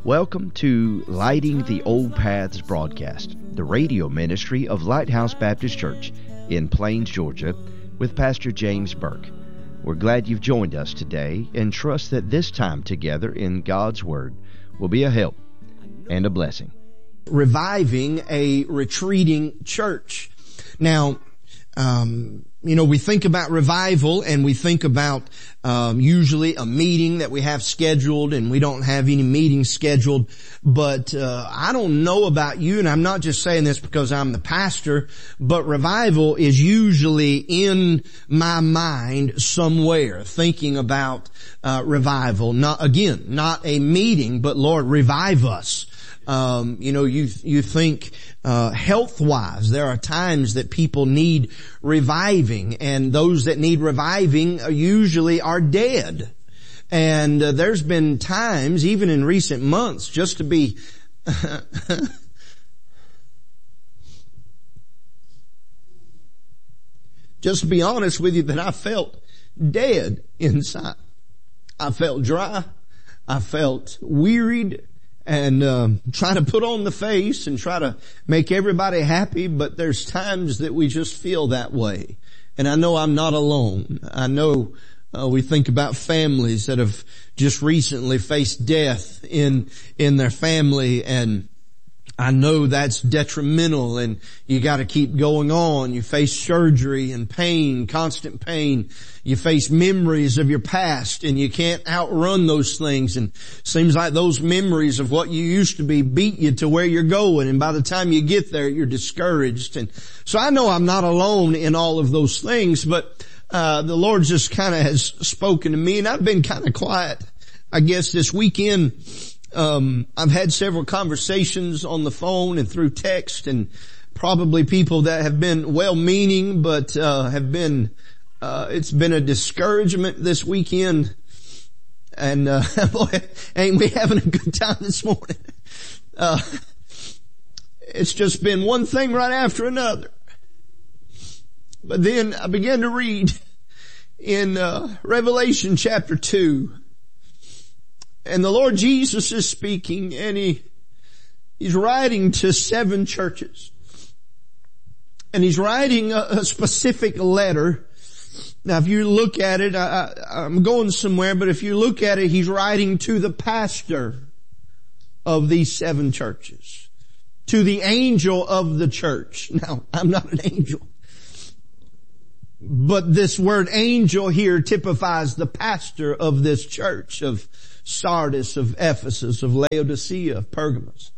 Welcome to Lighting the Old Paths broadcast, the radio ministry of Lighthouse Baptist Church in Plains, Georgia, with Pastor James Burke. We're glad you've joined us today and trust that this time together in God's Word will be a help and a blessing. Reviving a retreating church. Now, we think about revival and we think about usually a meeting that we have scheduled, and we don't have any meetings scheduled. But I don't know about you, and I'm not just saying this because I'm the pastor, but revival is usually in my mind somewhere, thinking about revival. Not a meeting, but Lord, revive us. You think health-wise, there are times that people need reviving, and those that need reviving usually are dead. And there's been times, even in recent months, just to be honest with you, that I felt dead inside. I felt dry. I felt wearied. And try to put on the face and try to make everybody happy, but there's times that we just feel that way. And I know I'm not alone. I know we think about families that have just recently faced death in their family, and I know that's detrimental, and you got to keep going on. You face surgery and pain, constant pain. You face memories of your past, and you can't outrun those things. And seems like those memories of what you used to be beat you to where you're going. And by the time you get there, you're discouraged. And so I know I'm not alone in all of those things, but the Lord just kind of has spoken to me, and I've been kind of quiet, I guess, this weekend. I've had several conversations on the phone and through text, and probably people that have been well-meaning, but it's been a discouragement this weekend. And boy, ain't we having a good time this morning. It's just been one thing right after another. But then I began to read in Revelation chapter 2. And the Lord Jesus is speaking, and He's writing to 7 churches. And He's writing a specific letter. Now, if you look at it, I'm going somewhere, but if you look at it, He's writing to the pastor of these 7 churches. To the angel of the church. Now, I'm not an angel. But this word angel here typifies the pastor of this church, of Sardis, of Ephesus, of Laodicea, of Pergamos.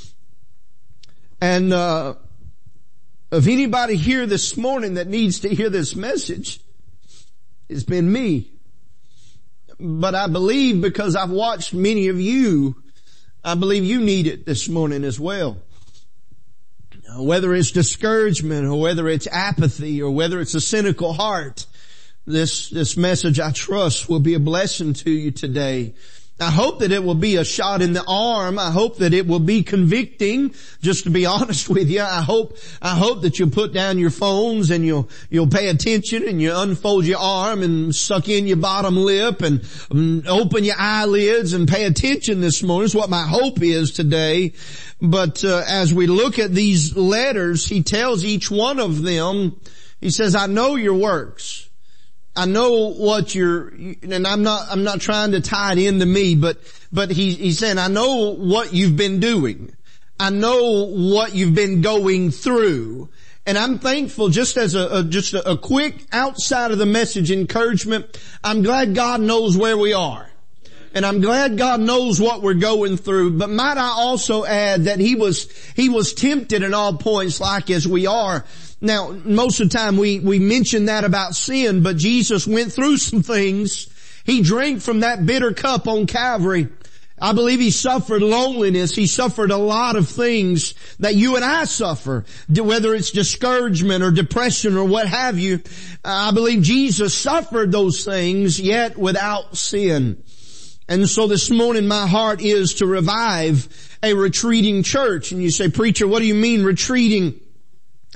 And if anybody here this morning that needs to hear this message, it's been me. But I believe, because I've watched many of you, I believe you need it this morning as well. Whether it's discouragement, or whether it's apathy, or whether it's a cynical heart, this message, I trust, will be a blessing to you today. I hope that it will be a shot in the arm. I hope that it will be convicting. Just to be honest with you, I hope that you'll put down your phones and you'll pay attention, and you unfold your arm and suck in your bottom lip and open your eyelids and pay attention this morning. That's what my hope is today. But as we look at these letters, he tells each one of them, he says, I know your works. I know what and I'm not trying to tie it into me, but he's saying, I know what you've been doing. I know what you've been going through. And I'm thankful, just as a quick outside of the message encouragement, I'm glad God knows where we are. And I'm glad God knows what we're going through. But might I also add that He was tempted in all points like as we are. Now, most of the time we mention that about sin, but Jesus went through some things. He drank from that bitter cup on Calvary. I believe He suffered loneliness. He suffered a lot of things that you and I suffer, whether it's discouragement or depression or what have you. I believe Jesus suffered those things, yet without sin. And so this morning my heart is to revive a retreating church. And you say, preacher, what do you mean retreating?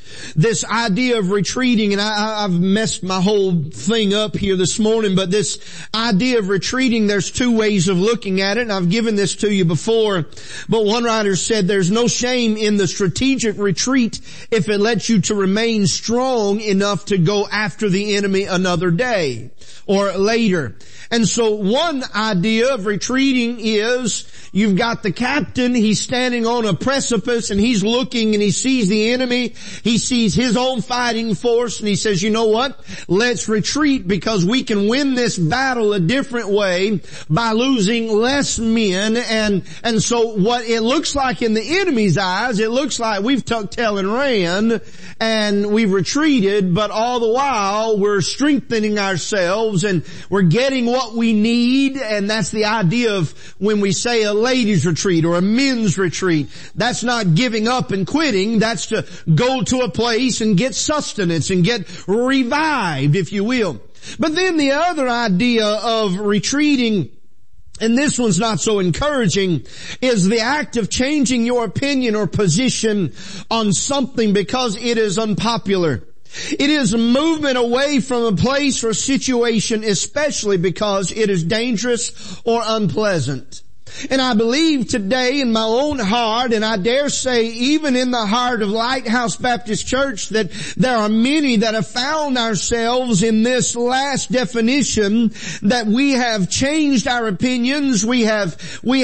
This idea of retreating, and I've messed my whole thing up here this morning, but this idea of retreating, there's two ways of looking at it, and I've given this to you before. But one writer said there's no shame in the strategic retreat if it lets you to remain strong enough to go after the enemy another day or later. And so one idea of retreating is you've got the captain, he's standing on a precipice and he's looking and he sees the enemy, he sees his own fighting force, and he says, you know what? Let's retreat because we can win this battle a different way by losing less men. And so what it looks like in the enemy's eyes, it looks like we've tucked tail and ran and we've retreated, but all the while we're strengthening ourselves and we're getting what we need. And that's the idea of when we say a ladies retreat or a men's retreat. That's not giving up and quitting. That's to go to a place and get sustenance and get revived, if you will. But then the other idea of retreating, and this one's not so encouraging, is the act of changing your opinion or position on something because it is unpopular. It is a movement away from a place or situation, especially because it is dangerous or unpleasant. And I believe today in my own heart, and I dare say even in the heart of Lighthouse Baptist Church, that there are many that have found ourselves in this last definition, that we have changed our opinions, we have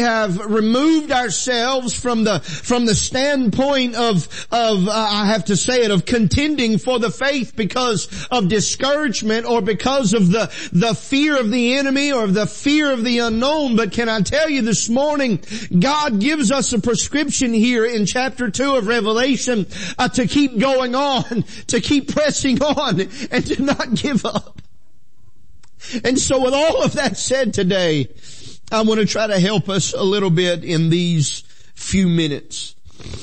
removed ourselves from the standpoint of I have to say it, of contending for the faith because of discouragement or because of the fear of the enemy or the fear of the unknown. But can I tell you this morning, God gives us a prescription here in chapter 2 of Revelation to keep going on, to keep pressing on, and to not give up. And so with all of that said today, I want to try to help us a little bit in these few minutes.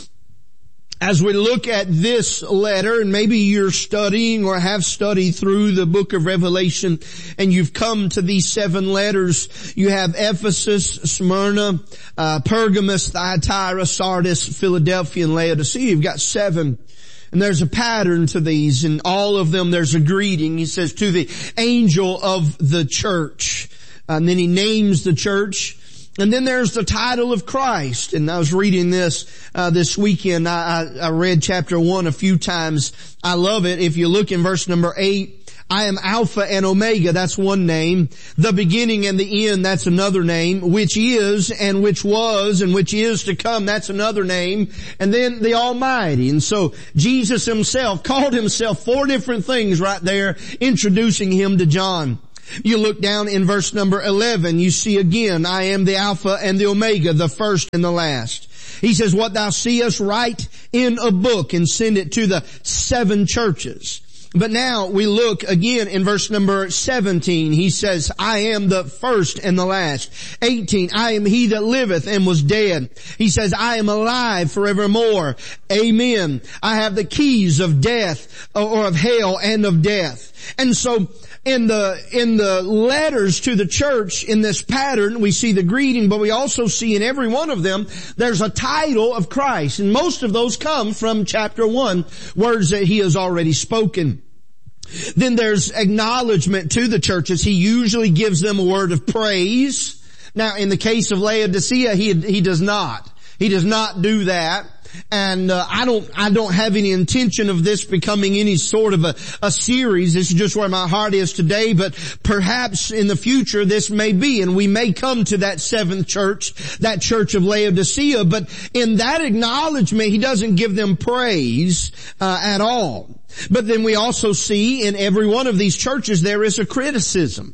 As we look at this letter, and maybe you're studying or have studied through the book of Revelation, and you've come to these 7 letters. You have Ephesus, Smyrna, Pergamos, Thyatira, Sardis, Philadelphia, and Laodicea. You've got 7. And there's a pattern to these. In all of them there's a greeting. He says, to the angel of the church. And then he names the church. And then there's the title of Christ. And I was reading this weekend. I read chapter 1 a few times. I love it. If you look in verse number 8, I am Alpha and Omega, that's one name. The beginning and the end, that's another name. Which is and which was and which is to come, that's another name. And then the Almighty. And so Jesus himself called himself 4 different things right there, introducing him to John. You look down in verse number 11, you see again, I am the Alpha and the Omega, the first and the last. He says, what thou seest, write in a book and send it to the 7 churches. But now we look again in verse number 17. He says, I am the first and the last. 18, I am he that liveth and was dead. He says, I am alive forevermore. Amen. I have the keys of death or of hell and of death. And so in the letters to the church, in this pattern, we see the greeting, but we also see in every one of them, there's a title of Christ. And most of those come from chapter 1, words that he has already spoken. Then there's acknowledgement to the churches. He usually gives them a word of praise. Now, in the case of Laodicea, he does not. He does not do that. And I don't have any intention of this becoming any sort of a series. This is just where my heart is today, but perhaps in the future this may be, and we may come to that 7th church, that church of Laodicea. But in that acknowledgement, he doesn't give them praise at all. But then we also see in every one of these churches there is a criticism.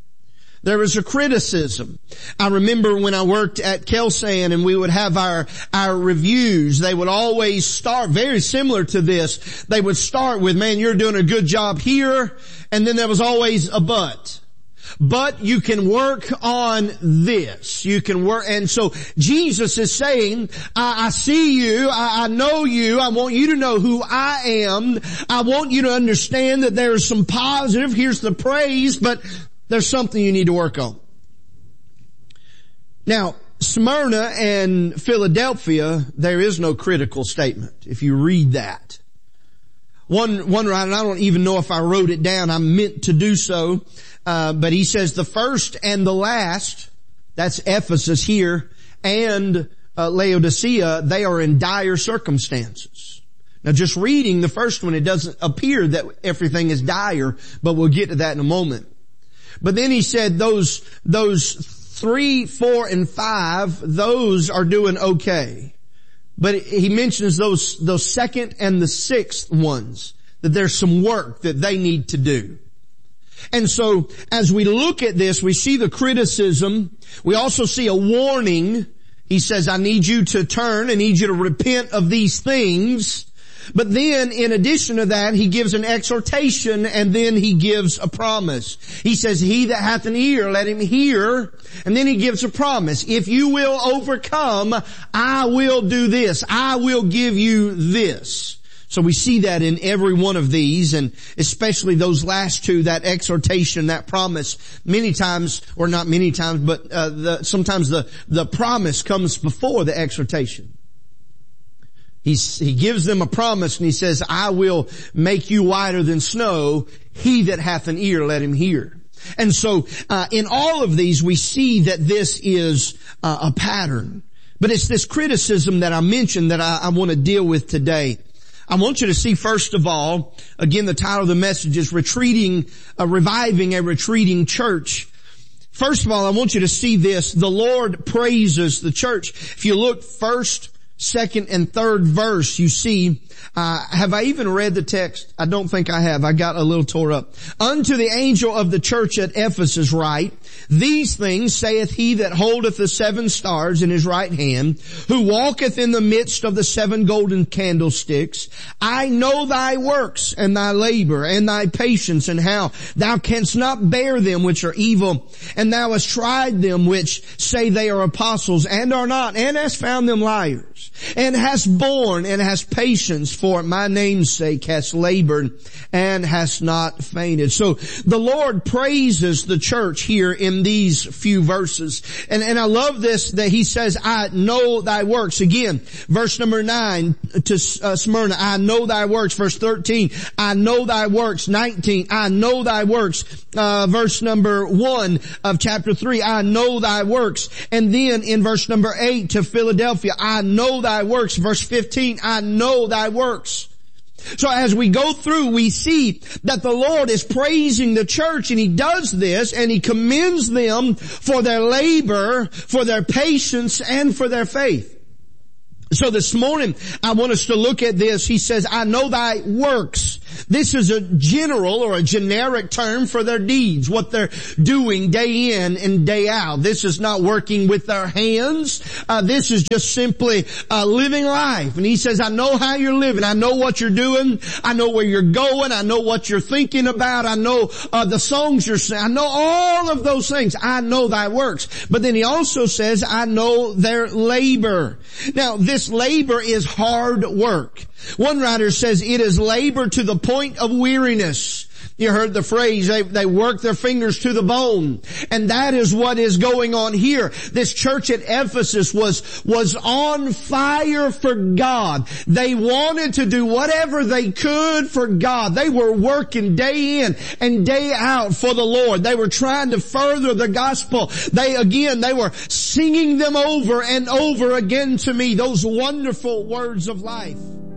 There is a criticism. I remember when I worked at Kelsan and we would have our reviews, they would always start very similar to this. They would start with, man, you're doing a good job here. And then there was always a but. But you can work on this. You can work. And so Jesus is saying, I see you. I know you. I want you to know who I am. I want you to understand that there is some positive. Here's the praise, but there's something you need to work on. Now, Smyrna and Philadelphia, there is no critical statement if you read that. One writer, I don't even know if I wrote it down. I meant to do so. But he says the first and the last, that's Ephesus here, and Laodicea, they are in dire circumstances. Now just reading the first one, it doesn't appear that everything is dire, but we'll get to that in a moment. But then he said those 3, 4, and 5, those are doing okay. But he mentions those second and the sixth ones, that there's some work that they need to do. And so as we look at this, we see the criticism. We also see a warning. He says, I need you to turn. I need you to repent of these things. But then in addition to that, he gives an exhortation and then he gives a promise. He says, he that hath an ear, let him hear. And then he gives a promise. If you will overcome, I will do this. I will give you this. So we see that in every one of these, and especially those last two, that exhortation, that promise, many times, or not many times, but sometimes the promise comes before the exhortation. He gives them a promise and he says, I will make you whiter than snow. He that hath an ear, let him hear. And so, in all of these, we see that this is a pattern. But it's this criticism that I mentioned that I want to deal with today. I want you to see, first of all, again, the title of the message is Reviving a Retreating Church. First of all, I want you to see this. The Lord praises the church. If you look first, second, and third verse, you see, have I even read the text? I don't think I have. I got a little tore up. Unto the angel of the church at Ephesus write, these things saith he that holdeth the 7 stars in his right hand, who walketh in the midst of the 7 golden candlesticks. I know thy works and thy labor and thy patience, and how thou canst not bear them which are evil, and thou hast tried them which say they are apostles and are not, and hast found them liars, and hast borne and hast patience for my name's sake, hast labored and hast not fainted. So the Lord praises the church here in these few verses. And I love this, that he says, I know thy works. Again, verse number 9 to Smyrna, I know thy works. Verse 13, I know thy works. 19, I know thy works. Verse number 1 of chapter 3, I know thy works. And then in verse number 8 to Philadelphia, I know thy works. Verse 15, I know thy works. So as we go through, we see that the Lord is praising the church, and he does this and he commends them for their labor, for their patience, and for their faith. So this morning, I want us to look at this. He says, I know thy works. This is a general or a generic term for their deeds, what they're doing day in and day out. This is not working with their hands. This is just simply living life. And he says, I know how you're living. I know what you're doing. I know where you're going. I know what you're thinking about. I know the songs you're singing. I know all of those things. I know thy works. But then he also says, I know their labor. Now, this labor is hard work. One writer says it is labor to the point of weariness. You heard the phrase, they work their fingers to the bone. And that is what is going on here. This church at Ephesus was on fire for God. They wanted to do whatever they could for God. They were working day in and day out for the Lord. They were trying to further the gospel. They were singing them over and over again to me, those wonderful words of life.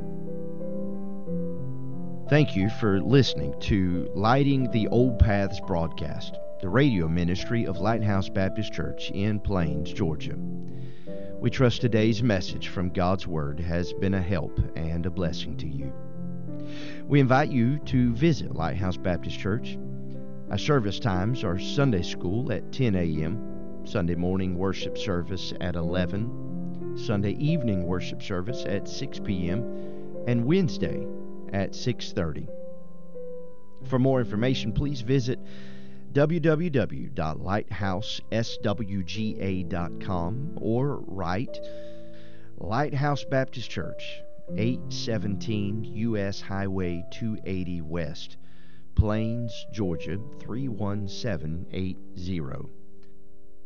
Thank you for listening to Lighting the Old Paths broadcast, the radio ministry of Lighthouse Baptist Church in Plains, Georgia. We trust today's message from God's Word has been a help and a blessing to you. We invite you to visit Lighthouse Baptist Church. Our service times are Sunday school at 10 a.m., Sunday morning worship service at 11, Sunday evening worship service at 6 p.m., and Wednesday at 6:30. For more information, please visit www.lighthouseswga.com or write Lighthouse Baptist Church, 817 U.S. Highway 280 West, Plains, Georgia 31780.